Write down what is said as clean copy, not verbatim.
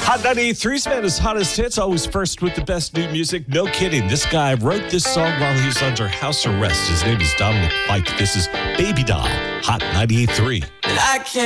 Hot 98.3's man is hottest hits, always first with the best new music. No kidding. This guy wrote this song while he was under house arrest. His name is Dominic Fike. This is Baby Doll, Hot 98.3.